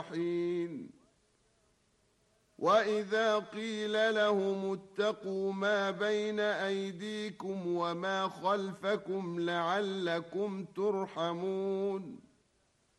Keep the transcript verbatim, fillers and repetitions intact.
حين وإذا قيل لهم اتقوا ما بين أيديكم وما خلفكم لعلكم ترحمون